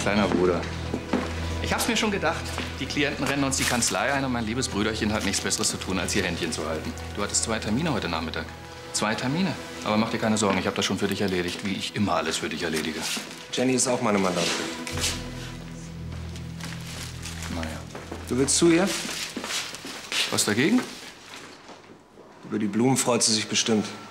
kleiner Bruder. Ich hab's mir schon gedacht. Die Klienten rennen uns die Kanzlei ein und mein liebes Brüderchen hat nichts Besseres zu tun, als hier Händchen zu halten. Du hattest 2 Termine heute Nachmittag. 2 Termine. Aber mach dir keine Sorgen, ich habe das schon für dich erledigt, wie ich immer alles für dich erledige. Jenny ist auch meine Mandantin. Naja. Du willst zu ihr? Was dagegen? Über die Blumen freut sie sich bestimmt.